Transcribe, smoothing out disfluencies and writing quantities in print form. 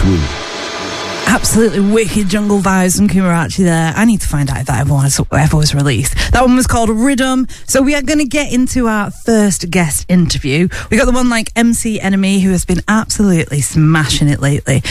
Swing. Absolutely wicked jungle vibes from Kimorachi there. I need to find out if that ever was released. That one was called Rhythm. So we are going to get into our first guest interview. We got the one like MC Enemy, who has been absolutely smashing it lately.